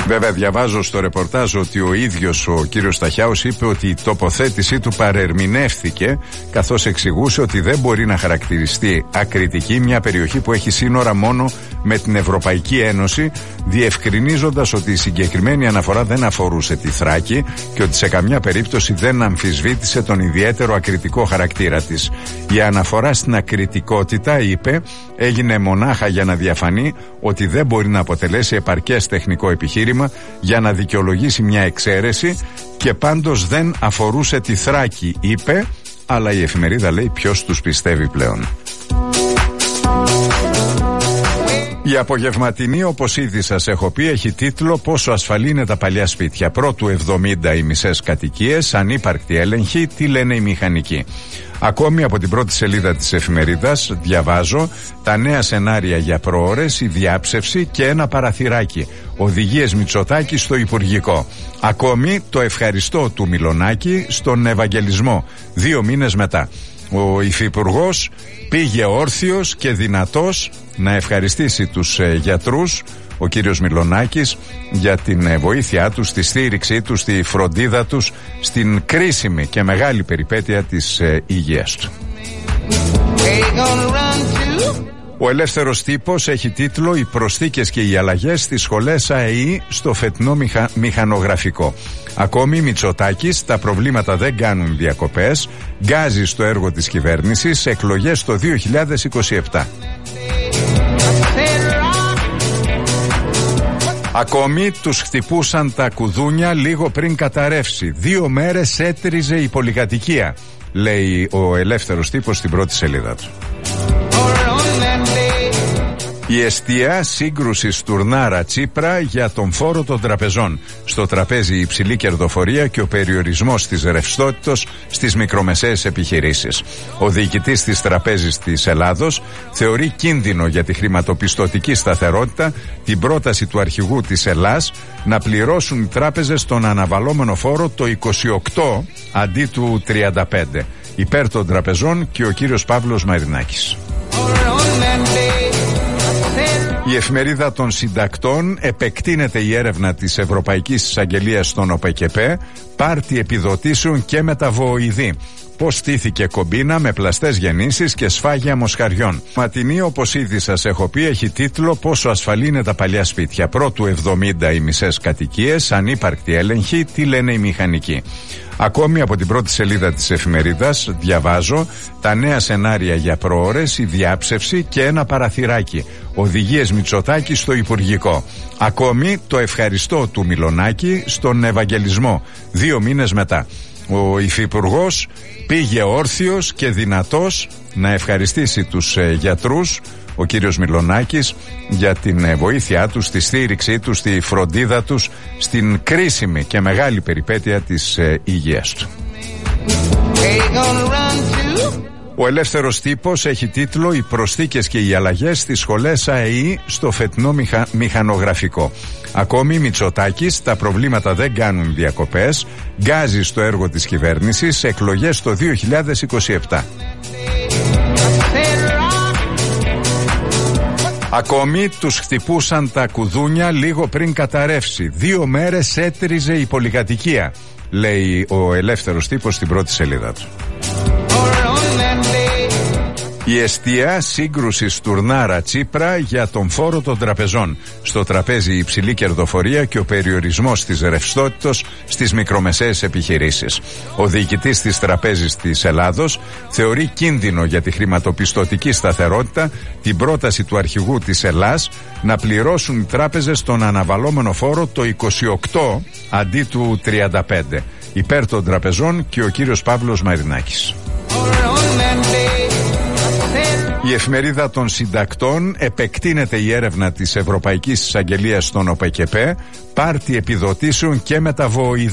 Βέβαια, διαβάζω στο ρεπορτάζ ότι ο ίδιος ο κύριος Σταχιάους είπε ότι η τοποθέτησή του παρερμηνεύθηκε, καθώς εξηγούσε ότι δεν μπορεί να χαρακτηριστεί ακριτική μια περιοχή που έχει σύνορα μόνο με την Ευρωπαϊκή Ένωση, διευκρινίζοντας ότι η συγκεκριμένη αναφορά δεν αφορούσε τη Θράκη και ότι σε καμιά περίπτωση δεν αμφισβήτησε τον ιδιαίτερο ακριτικό χαρακτήρα της. Η αναφορά στην ακριτικότητα, είπε, έγινε μονάχα για να διαφανεί ότι δεν μπορεί να αποτελέσει επαρκές τεχνικό επιχείρημα για να δικαιολογήσει μια εξαίρεση και πάντως δεν αφορούσε τη Θράκη, είπε, αλλά η εφημερίδα λέει ποιος τους πιστεύει πλέον. Η απογευματινή, όπως ήδη σας έχω πει, έχει τίτλο «Πόσο ασφαλή είναι τα παλιά σπίτια». Πρώτου 70 οι μισές κατοικίες, ανύπαρκτη έλεγχη, τι λένε οι μηχανικοί. Ακόμη από την πρώτη σελίδα της εφημερίδας διαβάζω τα νέα σενάρια για προώρες, η διάψευση και ένα παραθυράκι. Οδηγίες Μητσοτάκη στο Υπουργικό. Ακόμη το ευχαριστώ του Μιλονάκη στον Ευαγγελισμό 2 μήνες μετά. Ο Υφυπουργός πήγε όρθιος και δυνατός να ευχαριστήσει τους γιατρούς, ο κύριος Μιλονάκης, για την βοήθειά τους, τη στήριξή τους, τη φροντίδα τους στην κρίσιμη και μεγάλη περιπέτεια της υγείας του. Ο Ελεύθερος Τύπος έχει τίτλο «Οι προσθήκες και οι αλλαγές στις σχολές ΑΕΗ στο φετινό μηχανογραφικό». Ακόμη Μητσοτάκης, τα προβλήματα δεν κάνουν διακοπές, γκάζει στο έργο της κυβέρνησης, εκλογές το 2027. Ακόμη τους χτυπούσαν τα κουδούνια λίγο πριν καταρρεύσει. 2 μέρες έτριζε η πολυκατοικία, λέει ο Ελεύθερος Τύπος στην πρώτη σελίδα του. Η εστία σύγκρουση Στουρνάρα Τσίπρα για τον φόρο των τραπεζών. Στο τραπέζι η υψηλή κερδοφορία και ο περιορισμός της ρευστότητας στις μικρομεσαίες επιχειρήσεις. Ο διοικητής της Τραπέζης της Ελλάδος θεωρεί κίνδυνο για τη χρηματοπιστωτική σταθερότητα την πρόταση του αρχηγού της Ελλάς να πληρώσουν οι τράπεζες τον αναβαλώμενο φόρο το 28 αντί του 35. Υπέρ των τραπεζών και ο κύριος Παύλος Μαρινάκης. Η εφημερίδα των συντακτών επεκτείνεται η έρευνα της Ευρωπαϊκής Εισαγγελίας στον ΟΠΕΚΕΠΕ, πάρτι επιδοτήσεων και μεταβοηδή. Πώς στήθηκε κομπίνα με πλαστές γεννήσεις και σφάγια μοσχαριών. Ματινή, όπως ήδη σας έχω πει, έχει τίτλο «Πόσο ασφαλή είναι τα παλιά σπίτια». Πρώτου 70 οι μισές κατοικίες, ανύπαρκτη έλεγχη, τι λένε οι μηχανικοί. Ακόμη από την πρώτη σελίδα της εφημερίδας διαβάζω τα νέα σενάρια για προώρες, η διάψευση και ένα παραθυράκι. Οδηγίες Μητσοτάκη στο Υπουργικό. Ακόμη το ευχαριστώ του Μιλονάκη στον Ευαγγελισμό 2 μήνες μετά. Ο Υφυπουργός πήγε όρθιος και δυνατός να ευχαριστήσει τους γιατρούς, ο κύριος Μιλονάκης, για την βοήθειά τους, τη στήριξή τους, τη φροντίδα τους στην κρίσιμη και μεγάλη περιπέτεια της υγείας του. Ο Ελεύθερος Τύπος έχει τίτλο «Οι προσθήκες και οι αλλαγές στις σχολές ΑΕΗ στο φετινό μηχανογραφικό». Ακόμη Μητσοτάκης, τα προβλήματα δεν κάνουν διακοπές, γκάζει στο έργο της κυβέρνησης, εκλογές το 2027. Ακόμη τους χτυπούσαν τα κουδούνια λίγο πριν καταρρεύσει. 2 μέρες έτριζε η πολυκατοικία, λέει ο Ελεύθερος Τύπος στην πρώτη σελίδα του. Η εστία σύγκρουση Στουρνάρα Τσίπρα για τον φόρο των τραπεζών. Στο τραπέζι η υψηλή κερδοφορία και ο περιορισμός της ρευστότητας στις μικρομεσαίες επιχειρήσεις. Ο διοικητής της Τραπέζης της Ελλάδος θεωρεί κίνδυνο για τη χρηματοπιστωτική σταθερότητα την πρόταση του αρχηγού της Ελλάς να πληρώσουν οι τράπεζες τον αναβαλώμενο φόρο το 28 αντί του 35. Υπέρ των τραπεζών και ο κύριος Παύλος Μαρινάκης. Η εφημερίδα των συντακτών επεκτείνεται η έρευνα της Ευρωπαϊκής Εισαγγελίας στον ΟΠΕΚΕΠΕ, πάρτι επιδοτήσεων και μεταβοηδή.